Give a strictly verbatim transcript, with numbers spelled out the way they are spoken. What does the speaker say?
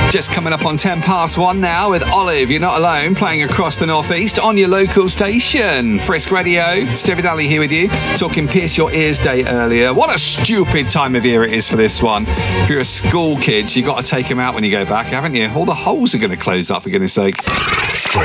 Just coming up on ten past one now with Olive. You're not alone, playing across the northeast on your local station. Frisk Radio. Stevie Daly here with you, talking Pierce Your Ears Day earlier. What a stupid time of year it is for this one. If you're a school kid, you've got to take them out when you go back, haven't you? All the holes are going to close up, for goodness sake.